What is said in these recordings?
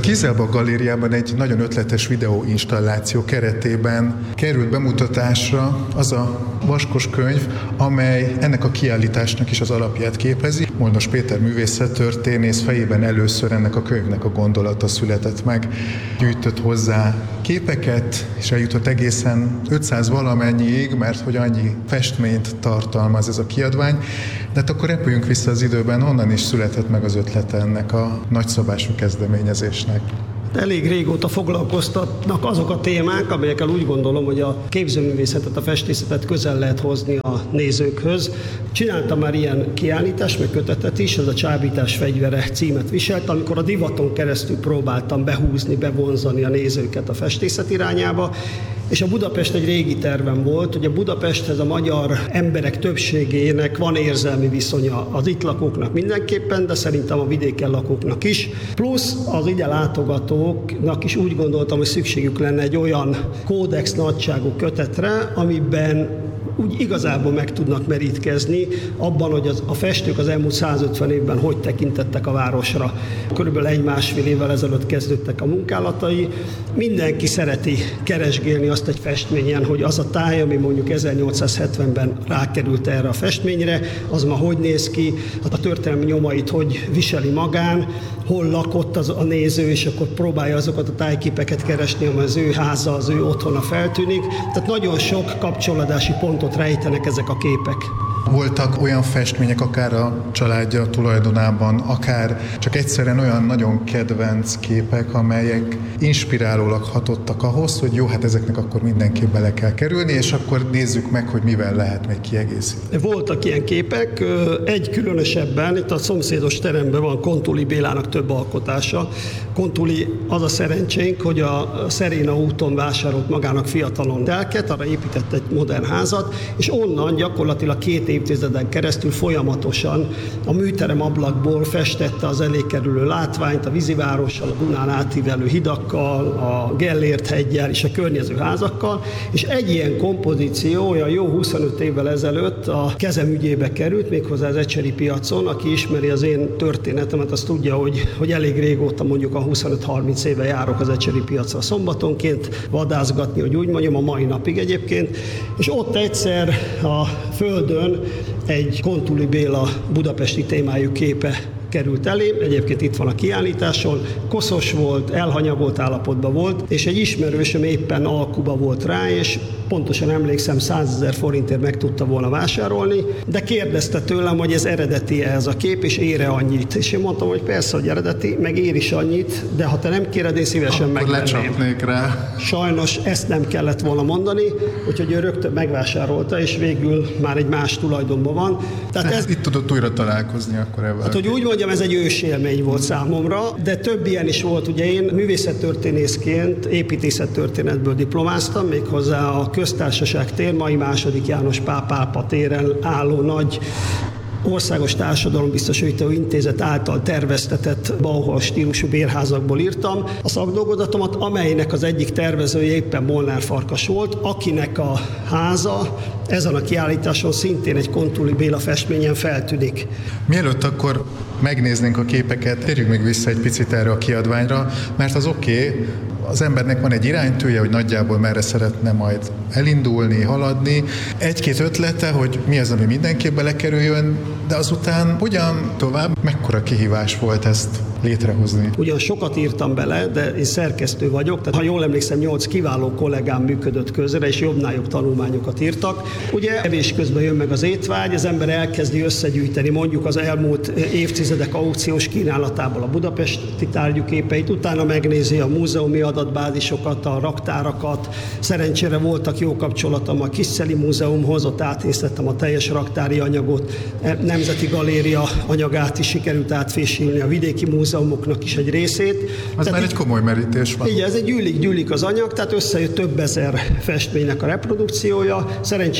Kizelba galériában egy nagyon ötletes videóinstalláció keretében került bemutatásra az a vaskos könyv, amely ennek a kiállításnak is az alapját képezi. Molnos Péter művészettörténész fejében először ennek a könyvnek a gondolata született meg. Gyűjtött hozzá képeket, és eljutott egészen 500 valamennyiig, mert hogy annyi festményt tartalmaz ez a kiadvány. De hát akkor repüljünk vissza az időben, honnan is született meg az ötlete ennek a nagyszabású kezdeményezésnek. Elég régóta foglalkoztatnak azok a témák, amelyekkel úgy gondolom, hogy a képzőművészetet, a festészetet közel lehet hozni a nézőkhöz. Csináltam már ilyen kiállítást, meg kötetet is, ez a Csábítás fegyvere címet viselt, amikor a divaton keresztül próbáltam behúzni, bevonzani a nézőket a festészet irányába. És a Budapest egy régi tervem volt, hogy a Budapesthez a magyar emberek többségének van érzelmi viszonya, az itt lakóknak mindenképpen, de szerintem a vidéken lakóknak is. Plusz az ide látogatóknak is úgy gondoltam, hogy szükségük lenne egy olyan kódex nagyságú kötetre, amiben úgy igazából meg tudnak merítkezni abban, hogy a festők az elmúlt 150 évben hogy tekintettek a városra. Körülbelül 1-1,5 évvel ezelőtt kezdődtek a munkálatai. Mindenki szereti keresgélni azt egy festményen, hogy az a táj, ami mondjuk 1870-ben rákerült erre a festményre, az ma hogy néz ki, a történelmi nyomait hogy viseli magán, hol lakott a néző, és akkor próbálja azokat a tájképeket keresni, amely az ő háza, az ő otthona feltűnik. Tehát nagyon sok kapcsolódási pontot rejtenek ezek a képek. Voltak olyan festmények, akár a családja tulajdonában, akár csak egyszerűen olyan nagyon kedvenc képek, amelyek inspirálólag hatottak ahhoz, hogy jó, hát ezeknek akkor mindenképp bele kell kerülni, és akkor nézzük meg, hogy mivel lehet még kiegészíteni. Voltak ilyen képek, egy különösebben, itt a szomszédos teremben van Kontuli Bélának több alkotása. Kontuli, az a szerencsénk, hogy a Szeréna úton vásárolt magának fiatalon telket, arra épített egy modern házat, és onnan gyakorlatilag 2 évtizeden keresztül folyamatosan a műterem ablakból festette az elé kerülő látványt a vízivárossal, a Dunán átívelő hidakkal, a Gellért heggyel és a környező házakkal, és egy ilyen kompozíció olyan jó 25 évvel ezelőtt a kezem ügyébe került, méghozzá az Ecseri piacon. Aki ismeri az én történetemet, az tudja, hogy elég régóta, mondjuk a 25-30 éve járok az Ecseri piacra szombatonként vadászgatni, hogy úgy mondjam, a mai napig egyébként, és ott egyszer a földön egy Kontuli Béla budapesti témájú képe került elém, egyébként itt van a kiállításon, koszos volt, elhanyagolt állapotban volt, és egy ismerősöm éppen alkuba volt rá, és pontosan emlékszem, 100 000 forintért meg tudta volna vásárolni, de kérdezte tőlem, hogy ez eredeti ez a kép, és ére annyit. És én mondtam, hogy persze, hogy eredeti, meg ér is annyit, de ha te nem kéred, én szívesen megvenném. Lecsapnék rá. Sajnos ezt nem kellett volna mondani, úgyhogy ő rögtön megvásárolta, és végül már egy más tulajdonban van. Tehát itt tudott újra találkozni akkor ebben. Hát, hogy úgy mondjam, ez egy ősélmény volt számomra, de több ilyen is volt. Ugye én művészettörténészként építészettörténetből diplomáztam, méghozzá a Köztársaság tér, mai II. János Pál téren álló nagy Országos Társadalombiztosító Intézet által terveztetett Bauhaus stílusú bérházakból írtam a szakdolgozatomat, amelynek az egyik tervezője éppen Molnár Farkas volt, akinek a háza ezen a kiállításon szintén egy Kontuli Béla festményen feltűnik. Mielőtt akkor megnéznénk a képeket, térjünk még vissza egy picit erre a kiadványra, mert az oké, az embernek van egy iránytűje, hogy nagyjából merre szeretne majd elindulni, haladni. Egy-két ötlete, hogy mi az, ami mindenképp belekerüljön, de azután hogyan tovább, mekkora kihívás volt ezt létrehozni? Ugyan sokat írtam bele, de én szerkesztő vagyok, tehát ha jól emlékszem, 8 kiváló kollégám működött közre, és jobbnál jobb tanulmányokat írtak. Ugye evés közben jön meg az étvágy, az ember elkezdi összegyűjteni mondjuk az elmúlt évtizedek aukciós kínálatából a budapesti tárgyuképeit, utána megnézi a múzeumi adatbázisokat, a raktárakat. Szerencsére voltak jó kapcsolatom a Kisszeli Múzeumhoz, ott átnéztettem a teljes raktári anyagot, Nemzeti Galéria anyagát is sikerült átfésülni, a vidéki múzeumoknak is egy részét. Az tehát már egy komoly merítés van. Igen, ez egy gyűlik az anyag, tehát összejött több ezer festménynek a reprodukciója. Szerencsére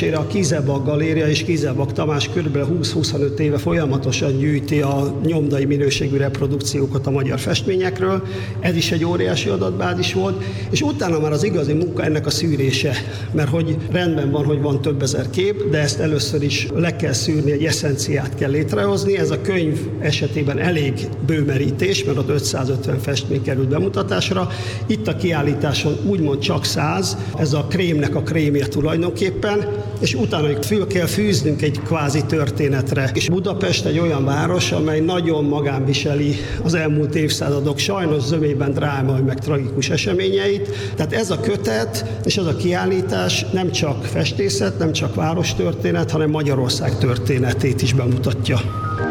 szerencsére a Kizebak Galéria és Kizebak Tamás kb. 20-25 éve folyamatosan gyűjti a nyomdai minőségű reprodukciókat a magyar festményekről. Ez is egy óriási adatbázis volt, és utána már az igazi munka ennek a szűrése, mert hogy rendben van, hogy van több ezer kép, de ezt először is le kell szűrni, egy eszenciát kell létrehozni. Ez a könyv esetében elég bőmerítés, mert ott 550 festmény került bemutatásra. Itt a kiállításon úgymond csak 100, ez a krémnek a krémje tulajdonképpen, és utána föl kell fűznünk egy kvázi történetre. És Budapest egy olyan város, amely nagyon magán viseli az elmúlt évszázadok sajnos zömében drámai meg tragikus eseményeit. Tehát ez a kötet és ez a kiállítás nem csak festészet, nem csak várostörténet, hanem Magyarország történetét is bemutatja.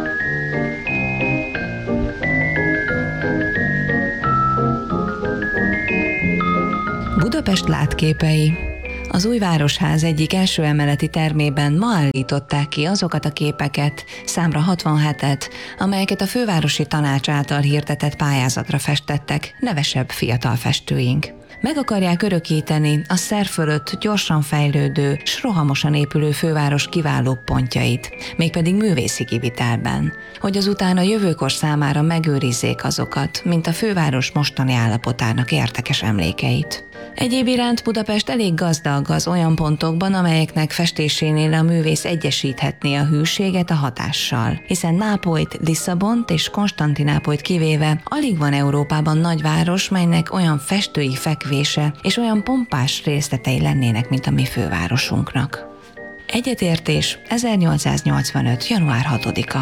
Budapest látképei. Az új Városház egyik első emeleti termében ma állították ki azokat a képeket, számra 67-et, amelyeket a Fővárosi Tanács által hirdetett pályázatra festettek nevesebb fiatal festőink. Meg akarják örökíteni a szer fölött gyorsan fejlődő, s rohamosan épülő főváros kiváló pontjait, mégpedig művészi kivitelben, hogy azután a jövőkor számára megőrizzék azokat, mint a főváros mostani állapotának érdekes emlékeit. Egyéb iránt Budapest elég gazdag az olyan pontokban, amelyeknek festésénél a művész egyesíthetné a hűséget a hatással, hiszen Nápolyt, Lisszabont és Konstantinápolyt kivéve alig van Európában nagyváros, melynek olyan festői fekvése és olyan pompás részletei lennének, mint a mi fővárosunknak. Egyetértés 1885. január 6-a.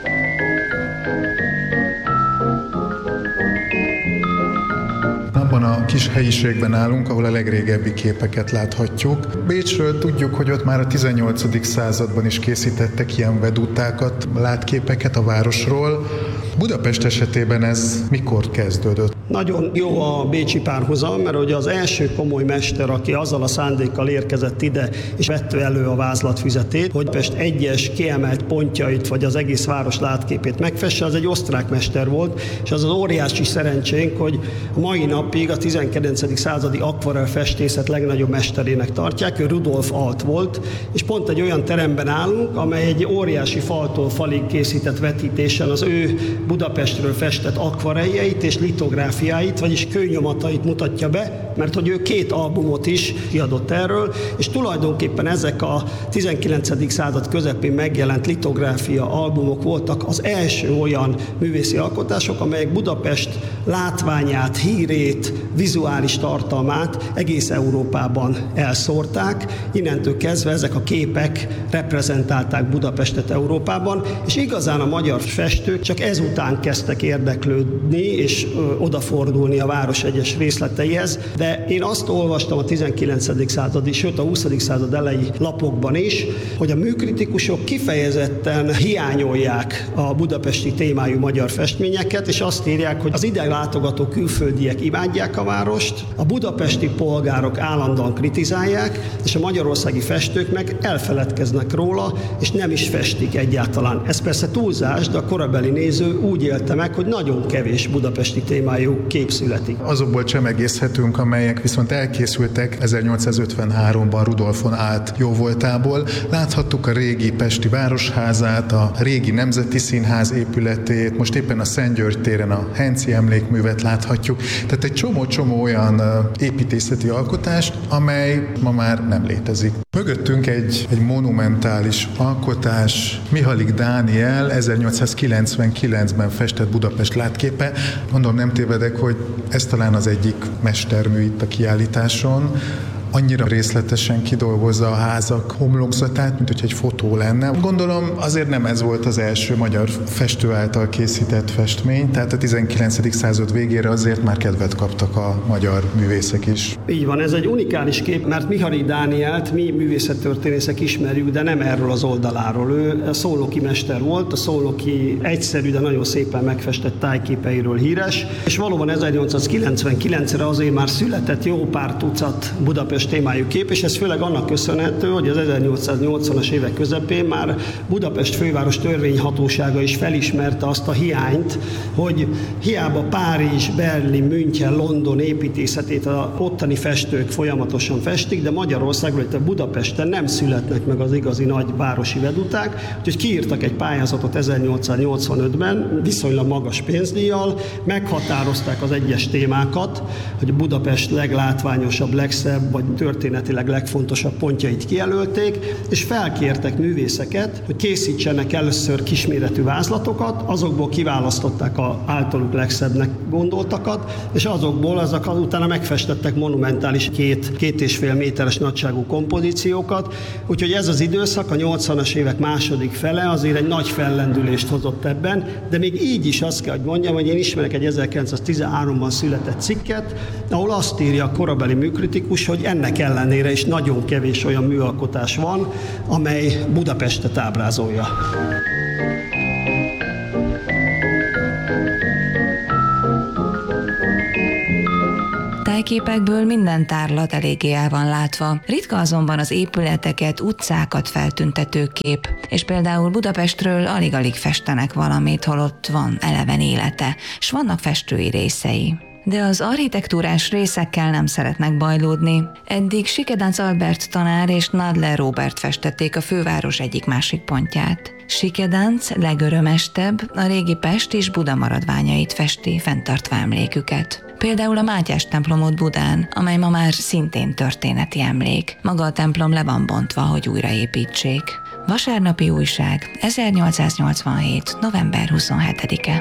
Abban a kis helyiségben állunk, ahol a legrégebbi képeket láthatjuk. Bécsről tudjuk, hogy ott már a 18. században is készítettek ilyen vedutákat, látképeket a városról. Budapest esetében ez mikor kezdődött? Nagyon jó a bécsi párhuzam, mert ugye az első komoly mester, aki azzal a szándékkal érkezett ide, és vette elő a vázlatfüzetét, hogy Pest egyes kiemelt pontjait, vagy az egész város látképét megfesse, az egy osztrák mester volt, és az az óriási szerencsénk, hogy a mai napig a 19. századi akvarell festészet legnagyobb mesterének tartják, ő Rudolf Alt volt, és pont egy olyan teremben állunk, amely egy óriási faltól falig készített vetítésen az ő Budapestről festett akvarelljeit és litográfiáit, vagyis kőnyomatait mutatja be, mert hogy ő 2 albumot is kiadott erről, és tulajdonképpen ezek a 19. század közepén megjelent litográfia albumok voltak az első olyan művészi alkotások, amelyek Budapest látványát, hírét, vizuális tartalmát egész Európában elszórták. Innentől kezdve ezek a képek reprezentálták Budapestet Európában, és igazán a magyar festők csak ezután kezdtek érdeklődni és odafordulni a város egyes részleteihez, de én azt olvastam a 19. századi, sőt a 20. század elejé lapokban is, hogy a műkritikusok kifejezetten hiányolják a budapesti témájú magyar festményeket, és azt írják, hogy az ide látogató külföldiek imádják a várost, a budapesti polgárok állandóan kritizálják, és a magyarországi festők meg elfeledkeznek róla, és nem is festik egyáltalán. Ez persze túlzás, de a korabeli néző úgy élte meg, hogy nagyon kevés budapesti témájú kép születik. Azokból csemegészhetünk, amelyek viszont elkészültek 1853-ban Rudolf von Alt jóvoltából. Láthattuk a régi Pesti Városházát, a régi Nemzeti Színház épületét, most éppen a Szent György téren a Henczy emlékművet láthatjuk. Tehát egy csomó olyan építészeti alkotást, amely ma már nem létezik. Mögöttünk egy monumentális alkotás, Mihály Dániel 1899-ben festett Budapest látképe. Mondom, nem tévedek, hogy ez talán az egyik mestermű itt a kiállításon. Annyira részletesen kidolgozza a házak homlokzatát, mint hogy egy fotó lenne. Gondolom azért nem ez volt az első magyar festő által készített festmény, tehát a 19. század végére azért már kedvet kaptak a magyar művészek is. Így van, ez egy unikális kép, mert Mihály Dánielt mi művészettörténészek ismerjük, de nem erről az oldaláról. Ő a szolnoki mester volt, a szolnoki egyszerű, de nagyon szépen megfestett tájképeiről híres, és valóban 1899-re azért már született jó pár tucat Budapest Budapest témájú kép, és ez főleg annak köszönhető, hogy az 1880-as évek közepén már Budapest főváros törvényhatósága is felismerte azt a hiányt, hogy hiába Párizs, Berlin, München, London építészetét a ottani festők folyamatosan festik, de Magyarországon, illetve Budapesten nem születnek meg az igazi nagy városi veduták, úgyhogy kiírtak egy pályázatot 1885-ben, viszonylag magas pénzdíjjal, meghatározták az egyes témákat, hogy Budapest leglátványosabb, legszebb, vagy történetileg legfontosabb pontjait kijelölték, és felkértek művészeket, hogy készítsenek először kisméretű vázlatokat, azokból kiválasztották az általuk legszebbnek gondoltakat, és azokból utána megfestettek monumentális 2,5 méteres nagyságú kompozíciókat, úgyhogy ez az időszak, a 80-as évek második fele azért egy nagy fellendülést hozott ebben, de még így is azt kell, hogy mondjam, hogy én ismerek egy 1913-ban született cikket, ahol azt írja a korabeli műkritikus, hogy ennek ellenére is nagyon kevés olyan műalkotás van, amely Budapestet ábrázolja. Tájképekből minden tárlat eléggé el van látva. Ritka azonban az épületeket, utcákat feltüntető kép, és például Budapestről alig-alig festenek valamit, holott van eleven élete, s vannak festői részei. De az architektúrás részekkel nem szeretnek bajlódni. Eddig Sikedánc Albert tanár és Nadler Róbert festették a főváros egyik-másik pontját. Sikedánc legörömestebb a régi Pest és Buda maradványait festi, fenntartva emléküket. Például a Mátyás templomot Budán, amely ma már szintén történeti emlék. Maga a templom le van bontva, hogy újraépítsék. Vasárnapi újság, 1887. november 27-e.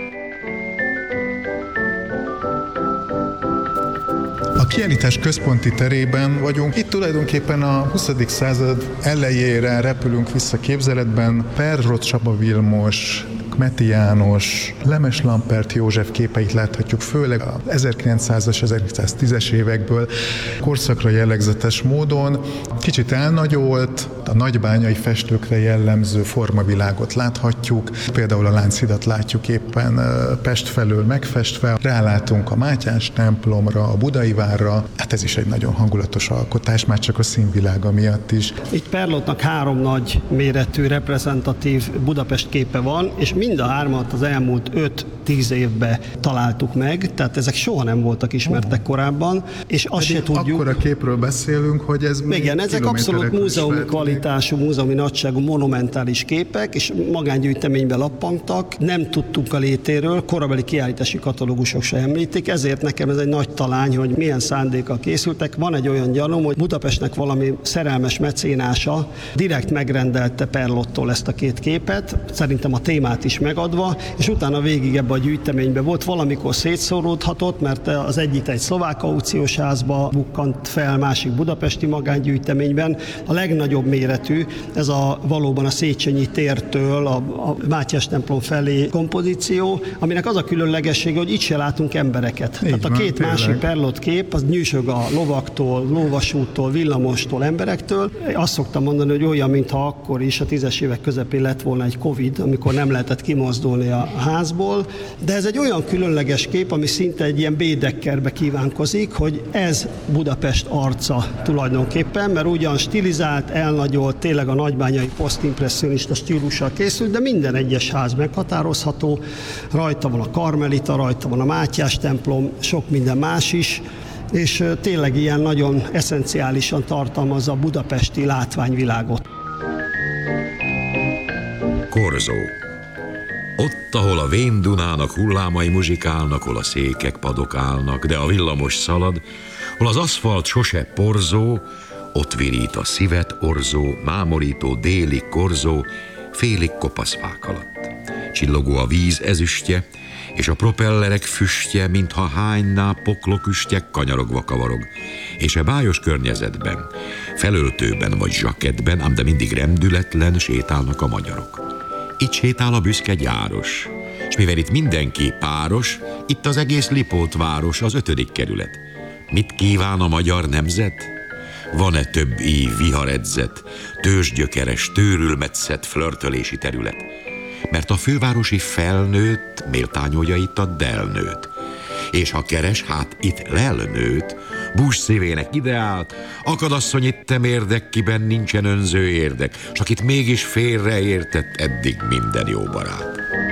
A kiállítás központi terében vagyunk. Itt tulajdonképpen a 20. század elejére repülünk vissza képzeletben. Perrot Csaba Vilmos, Kmeti János, Lemes Lampert József képeit láthatjuk, főleg a 1900-as, 1910-es évekből korszakra jellegzetes módon. Kicsit elnagyolt, a nagybányai festőkre jellemző formavilágot láthatjuk. Például a Lánchidat látjuk éppen Pest felől megfestve. Rálátunk a Mátyás templomra, a Budai várra. Hát ez is egy nagyon hangulatos alkotás, már csak a színvilága miatt is. Itt Perlotnak 3 nagy méretű, reprezentatív Budapest képe van, és mind a 3-at az elmúlt 5-10 évben találtuk meg, tehát ezek soha nem voltak ismertek korábban, és azt se tudjuk. Akkor a képről beszélünk, hogy ez igen, ezek abszolút múzeumi kvalitású, múzeumi nagyságú, monumentális képek, és magángyűjteményben lappangtak, nem tudtunk a létéről, korabeli kiállítási katalógusok se említik, ezért nekem ez egy nagy talány, hogy milyen szándékkal készültek. Van egy olyan gyanúm, hogy Budapestnek valami szerelmes mecénása direkt megrendelte Perlottól ezt a 2 képet, szerintem a témát is megadva, és utána végig ebbe a gyűjteménybe volt, valamikor szétszóródhatott, mert az egyik egy szlovák aukciós házba bukkant fel, másik budapesti magángyűjteményben. A legnagyobb méretű, ez valóban a Széchenyi tértől a Mátyás templom felé kompozíció, aminek az a különlegessége, hogy itt se látunk embereket. Tehát a 2 másik Perlott kép, az nyűsög a lovaktól, lóvasúttól, villamostól, emberektől. Azt szoktam mondani, hogy olyan, mintha akkor is a 10-es évek közepén lett volna egy Covid, amikor nem lehetett kimozdulni a házból, de ez egy olyan különleges kép, ami szinte egy ilyen bédekkerbe kívánkozik, hogy ez Budapest arca tulajdonképpen, mert ugyan stilizált, elnagyolt, tényleg a nagybányai posztimpresszionista stílussal készült, de minden egyes ház meghatározható, rajta van a Karmelita, rajta van a Mátyás templom, sok minden más is, és tényleg ilyen nagyon eszenciálisan tartalmazza a budapesti látványvilágot. Korzó. Ott, ahol a vén Dunának hullámai muzsikálnak, hol a székek, padok állnak, de a villamos szalad, hol az aszfalt sose porzó, ott virít a szívet orzó, mámorító déli korzó, félig kopaszfák alatt. Csillogó a víz ezüstje, és a propellerek füstje, mintha hányná pokloküstye kanyarogva kavarog. És a bájos környezetben, felöltőben vagy zsakettben, ám de mindig rendületlen sétálnak a magyarok. Itt sétál a büszke gyáros, és mivel itt mindenki páros, itt az egész Lipótváros, az 5. kerület. Mit kíván a magyar nemzet? Van-e több ív viharedzett, tőzsgyökeres, tőrülmetszett flörtölési terület? Mert a fővárosi felnőtt méltányolja itt a delnőt, És ha keres, hát itt lelnőt, Busz szívének ideált, akadasszony itt temérdek, kiben nincsen önző érdek, s akit mégis félreértett eddig minden jó barát.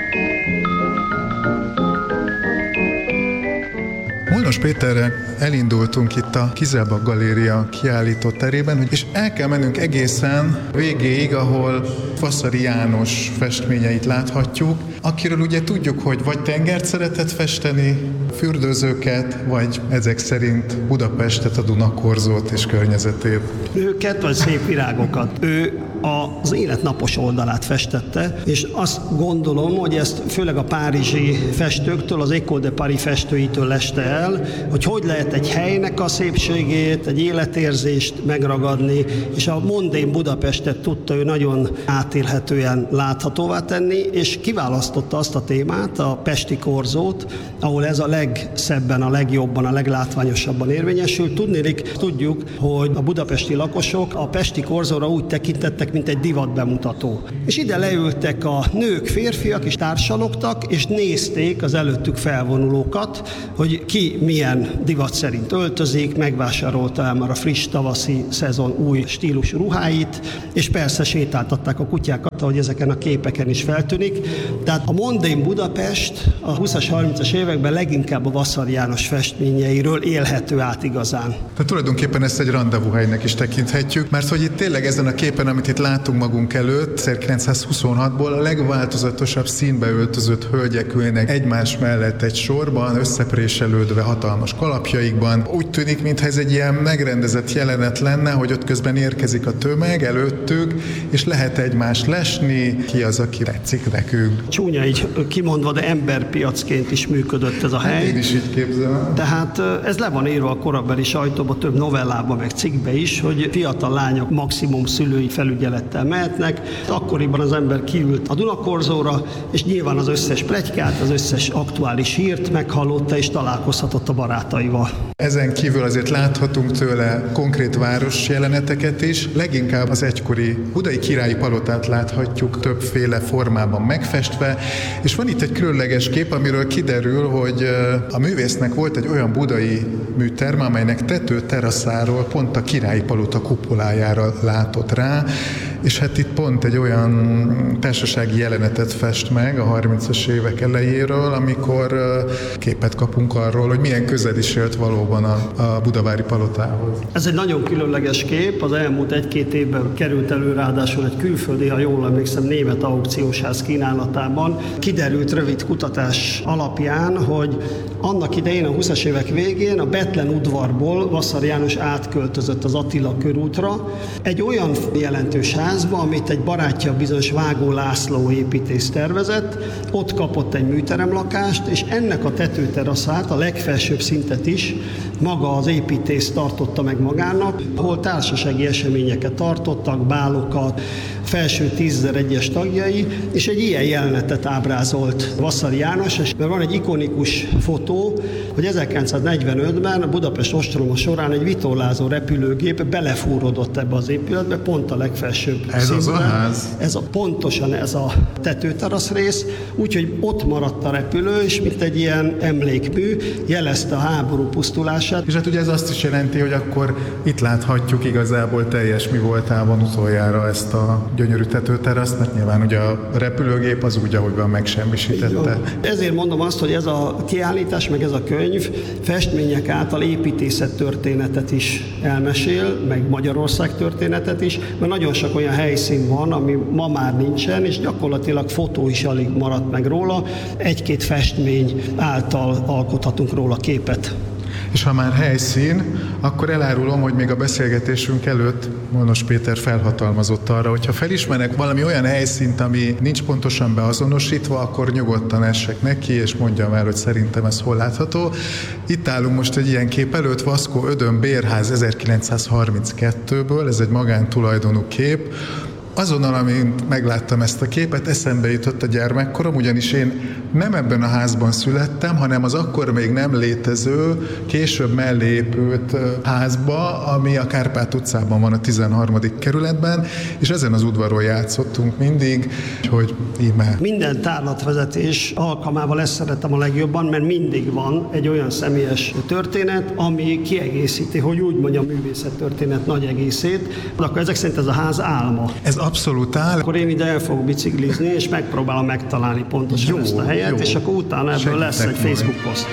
Molnos Péterrel elindultunk itt a Kizelbach Galéria kiállító terében, és el kell mennünk egészen végéig, ahol Vaszary János festményeit láthatjuk, akiről ugye tudjuk, hogy vagy tengert szeretett festeni, fürdőzőket, vagy ezek szerint Budapestet, a Dunakorzót és környezetét. Nőket vagy szép virágokat. Ő az élet napos oldalát festette, és azt gondolom, hogy ezt főleg a párizsi festőktől, az École de Paris festőitől leste el, hogy lehet egy helynek a szépségét, egy életérzést megragadni, és a mondén Budapestet tudta ő nagyon átélhetően láthatóvá tenni, és kiválasztotta azt a témát, a pesti korzót, ahol ez a legszebben, a legjobban, a leglátványosabban érvényesül. Tudjuk, hogy a budapesti lakosok a pesti korzóra úgy tekintettek, mint egy divatbemutató. És ide leültek a nők, férfiak, és társalogtak, és nézték az előttük felvonulókat, hogy ki milyen divat szerint öltözik, megvásárolta el már a friss tavaszi szezon új stílusú ruháit, és persze sétáltatták a kutyákat, ahogy ezeken a képeken is feltűnik. Tehát a mondén Budapest a 20-as, 30-as években leginkább a Vaszary János festményeiről élhető át igazán. Tehát tulajdonképpen ezt egy rendezvúhelynek is tekinthetjük, mert hogy itt tényleg ezen a képen, amit itt látunk magunk előtt, 1926-ból a legváltozatosabb színbe öltözött hölgyek ülnek egymás mellett egy sorban, összepréselődve hatalmas kalapjaikban. Úgy tűnik, mintha ez egy ilyen megrendezett jelenet lenne, hogy ott közben érkezik a tömeg előttük, és lehet egymást lesni, ki az, aki tetszik nekünk. Csúnya így kimondva, de emberpiacként is működött ez a hely. Én is így képzelem. Tehát ez le van írva a korabeli sajtóban, több novellában, meg cikkbe is, hogy fiatal lányok maximum szülői felügyelettel mehetnek. Akkoriban az ember kiült a Dunakorzóra, és nyilván az összes pletykát, az összes aktuális hírt meghallotta, és találkozhatott a barátaival. Ezen kívül azért láthatunk tőle konkrét város jeleneteket is, leginkább az egykori budai királyi palotát láthatjuk többféle formában megfestve, és van itt egy különleges kép, amiről kiderül, hogy a művésznek volt egy olyan budai műterme, amelynek tetőteraszáról pont a királyi palota kupolájára látott rá, és hát itt pont egy olyan társasági jelenetet fest meg a 30-as évek elejéről, amikor képet kapunk arról, hogy milyen közel is élt valóban a budavári palotához. Ez egy nagyon különleges kép, az elmúlt 1-2 évben került elő, ráadásul egy külföldi, ha jól emlékszem, német aukciósház kínálatában. Kiderült rövid kutatás alapján, hogy annak idején a 20-as évek végén a Bethlen udvarból Vaszary János átköltözött az Attila körútra egy olyan jelentős házba, amit egy barátja, bizonyos Vágó László építész tervezett, ott kapott egy műteremlakást, és ennek a tetőteraszát, a legfelsőbb szintet is maga az építész tartotta meg magának, ahol társasági eseményeket tartottak, bálokat, felső 10 000 egyes tagjai, és egy ilyen jelenetet ábrázolt Vaszary János, és van egy ikonikus fotó, hogy 1945-ben a Budapest ostroma során egy vitorlázó repülőgép belefúródott ebbe az épületbe, pont a legfelsőbb Ez színben. az a ház? Pontosan ez a tetőterasz rész, úgyhogy ott maradt a repülő, és mint egy ilyen emlékmű jelezte a háború pusztulását. És hát ugye ez azt is jelenti, hogy akkor itt láthatjuk igazából teljes mi voltában utoljára ezt a gyönyörű tetőteraszt, mert nyilván ugye a repülőgép az úgy, ahogy van, megsemmisítette. Ezért mondom azt, hogy ez a kiállítás, meg ez a könyv festmények által építészettörténetet is elmesél, meg Magyarország történetet is, mert nagyon sok olyan helyszín van, ami ma már nincsen, és gyakorlatilag fotó is alig maradt meg róla. 1-2 festmény által alkothatunk róla képet. És ha már helyszín, akkor elárulom, hogy még a beszélgetésünk előtt Molnos Péter felhatalmazott arra, hogyha felismerek valami olyan helyszínt, ami nincs pontosan beazonosítva, akkor nyugodtan essek neki, és mondjam el, hogy szerintem ez hol látható. Itt állunk most egy ilyen kép előtt, Vaskó Ödön bérház 1932-ből, ez egy magántulajdonú kép, Azonnal, amint megláttam ezt a képet, eszembe jutott a gyermekkorom, ugyanis én nem ebben a házban születtem, hanem az akkor még nem létező, később mellé épült házba, ami a Kárpát utcában van, a 13. kerületben, és ezen az udvaron játszottunk mindig, hogy íme. Minden tárlatvezetés alkalmával ezt szeretem a legjobban, mert mindig van egy olyan személyes történet, ami kiegészíti, hogy úgy mondjam, művészettörténet nagy egészét. Akkor ezek szerint ez a ház álma. Ez abszolút áll. Akkor én ide el fogok biciklizni, és megpróbálom megtalálni pontosan ezt a helyet, és akkor utána ebből lesz egy Facebook poszt.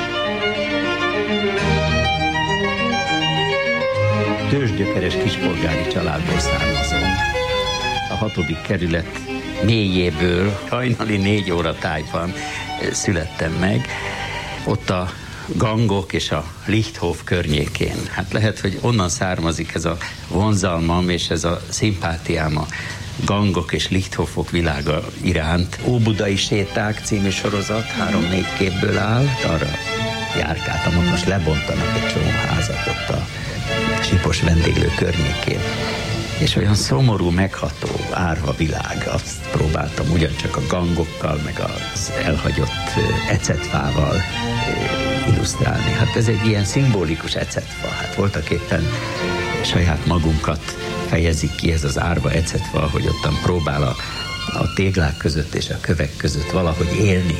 Tőzsgyökeres kispolgári családból származom. A 6. kerület mélyéből hajnali 4 óra tájban születtem meg. Ott a Gangok és a Lichthof környékén. Hát lehet, hogy onnan származik ez a vonzalmam és ez a szimpátiám a Gangok és Lichthofok világa iránt. Óbudai séták című sorozat 3-4 képből áll, arra járkáltam, ott most lebontanak egy csomó házat ott a Sipos vendéglő környékén. És olyan szomorú, megható, árva világ, azt próbáltam ugyancsak a gangokkal, meg az elhagyott ecetfával illusztrálni. Hát ez egy ilyen szimbolikus ecetfa, hát voltak éppen saját magunkat fejezik ki ez az árva ecetfa, hogy ottan próbál a téglák között és a kövek között valahogy élni.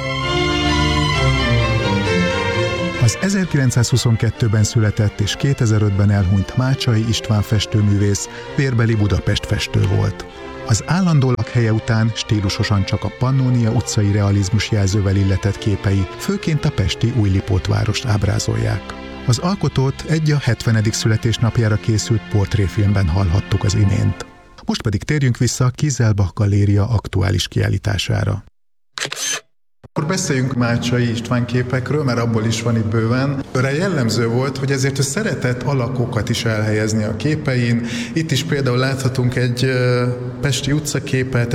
Az 1922-ben született és 2005-ben elhunyt Mácsai István festőművész vérbeli Budapest festő volt. Az állandó lakhelye után stílusosan csak a Pannónia utcai realizmus jelzővel illetett képei, főként a pesti Újlipótvárost ábrázolják. Az alkotót egy a 70. születésnapjára készült portréfilmben hallhattuk az imént. Most pedig térjünk vissza a Kieselbach Galéria aktuális kiállítására. Akkor beszéljünk Mácsai István képekről, mert abból is van itt bőven. Őre jellemző volt, hogy ezért ő szeretett alakokat is elhelyezni a képein. Itt is például láthatunk egy pesti utcaképet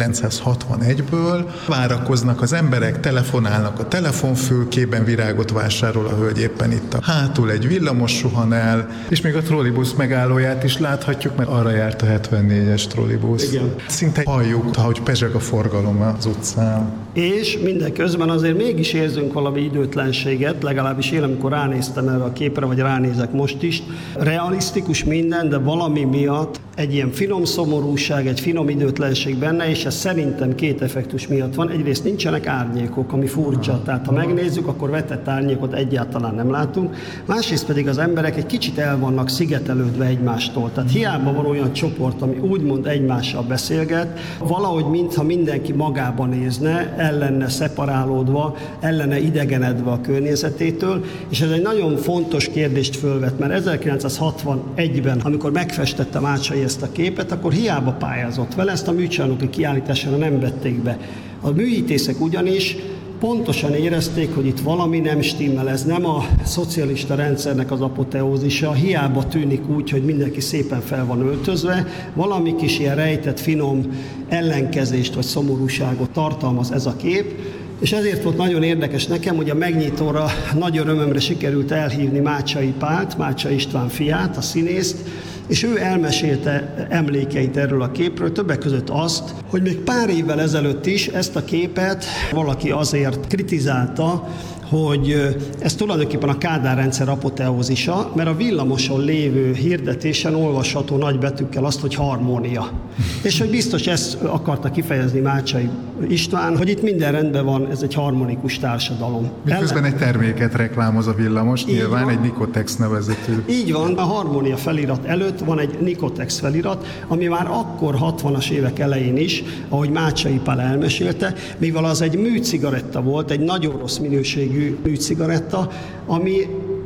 1961-ből. Várakoznak az emberek, telefonálnak a telefonfülkében, virágot vásárol a hölgy éppen itt. Hátul egy villamos suhan el, és még a trollibusz megállóját is láthatjuk, mert arra járt a 74-es trollibusz. Igen. Szinte halljuk, ahogy pezseg a forgalom az utcán. És mindeközben azért mégis érzünk valami időtlenséget, legalábbis én, amikor ránéztem erre a képre, vagy ránézek most is. Realisztikus minden, de valami miatt egy ilyen finom szomorúság, egy finom időtlenség benne, és ez szerintem két effektus miatt van. Egyrészt nincsenek árnyékok, ami furcsa, tehát ha megnézzük, akkor vetett árnyékot egyáltalán nem látunk. Másrészt pedig az emberek egy kicsit el vannak szigetelődve egymástól. Tehát hiába van olyan csoport, ami úgymond egymással beszélget, valahogy mintha mindenki magába nézne, el lenne szeparálódva, el lenne idegenedve a környezetétől, és ez egy nagyon fontos kérdést fölvet, mert 1961-ben, amikor megfestette Mácsai ezt a képet, akkor hiába pályázott vele, ezt a műcsarnoki kiállítására nem vették be. A műítészek ugyanis pontosan érezték, hogy itt valami nem stimmel, ez nem a szocialista rendszernek az apoteózisa, hiába tűnik úgy, hogy mindenki szépen fel van öltözve, valami kis ilyen rejtett, finom ellenkezést vagy szomorúságot tartalmaz ez a kép, és ezért volt nagyon érdekes nekem, hogy a megnyitóra nagy örömömre sikerült elhívni Mácsai Pált, Mácsai István fiát, a színészt, és ő elmesélte emlékeit erről a képről, többek között azt, hogy még pár évvel ezelőtt is ezt a képet valaki azért kritizálta, hogy ez tulajdonképpen a Kádár rendszer apoteózisa, mert a villamoson lévő hirdetésen olvasható nagy betűkkel azt, hogy harmónia. És hogy biztos ezt akarta kifejezni Mácsai István, hogy itt minden rendben van, ez egy harmonikus társadalom. Miközben egy terméket reklámoz a villamos, nyilván egy Nikotex nevezetű. Így van, a harmónia felirat előtt van egy Nikotex felirat, ami már akkor 60-as évek elején is, ahogy Mácsai Pál elmesélte, mivel az egy műcigaretta volt, egy nagyon rossz minőségű műcigaretta, ami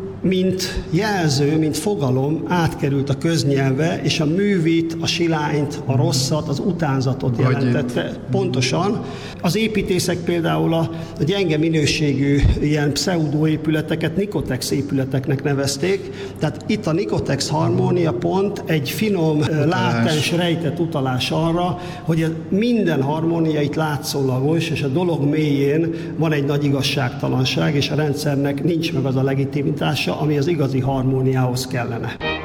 mint jelző, mint fogalom átkerült a köznyelve, és a művit, a silányt, a rosszat, az utánzatot jelentette. Pontosan. Az építészek például a gyenge minőségű ilyen pseudoépületeket Nikotex épületeknek nevezték. Tehát itt a Nikotex harmónia pont egy finom, látens, rejtett utalás arra, hogy minden harmónia itt látszólagos, és a dolog mélyén van egy nagy igazságtalanság, és a rendszernek nincs meg az a legitimitása, ami az igazi harmóniához kellene.